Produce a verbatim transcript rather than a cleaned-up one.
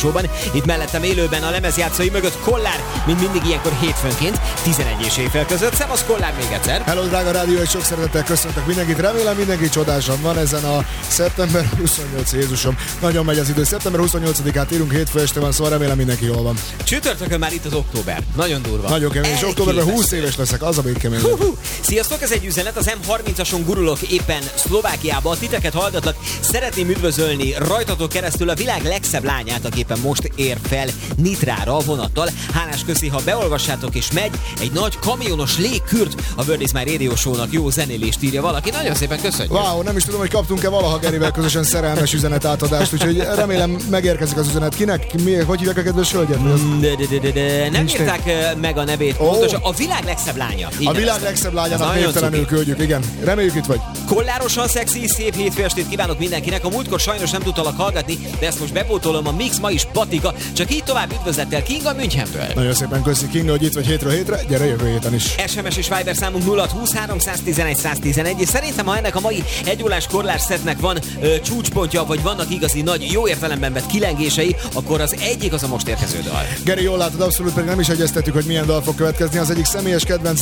Showban. Itt mellettem élőben a lemezjátszói mögött Kollár, mint mindig ilyenkor hétfőnként, tizenegy és éjfél között. Szevasz Kollár még egyszer! Hello, drága rádió, és sok szeretettel köszöntök mindenkit. Remélem mindenki csodásan van ezen a szeptember huszonnyolc, Jézusom. Nagyon megy az idő. szeptember huszonnyolcadikát írunk, hétfő este van, szóval remélem mindenki jól van. Csütörtökön már itt az október. Nagyon durva. Nagyon kemény, és októberben húsz éves leszek, az a még kemény. Sziasztok, ez egy üzenet, az em harmincason gurulok éppen Szlovákiába, titeket hallgatlak. Szeretném üdvözölni rajtatok keresztül a világ legszebb lányát, aki éppen most ér fel Nitrára a vonattal. Hálás köszi, ha beolvassátok, és megy egy nagy kamionos légkürt a World is My Radio Show-nak. Jó zenélést írja valaki. Nagyon szépen köszönjük. Wow, nem is tudom, hogy kaptunk-e valaha Gerivel közösen szerelmes üzenet átadást, úgyhogy remélem megérkezik az üzenet. Kinek? Mi, hogy hívják a kedves hölgyet? De, de, de, de, de. Nem írták uh, meg a nevét. Oh. Pontosan. A világ legszebb lánya. Így a világ legszebb lányának névtelenül küldjük, igen. Reméljük itt vagy. Kollárosan szexi, szép hétfő estét kívánok mindenkinek. A múltkor sajnos nem tudtalak hallgatni, de ezt most bepótolom, a mix ma is patika. Csak így tovább üdvözlettel Kinga Münchenből. Nagyon szépen köszi Kinga, hogy itt vagy hétről hétre. Gyere jövő héten is. es em es és Viber számunk nulla húsz háromszáztizenegy száztizenegy, és szerintem, ha ennek a mai egyórás korlás szetnek van ö, csúcspontja, vagy vannak igazi nagy, jó értelemben vett kilengései, akkor az egyik az a most érkező dal. Geri, jól látod, abszolút, pedig nem is egyeztettük, hogy milyen dal fog következni. Az egyik személyes kedvencem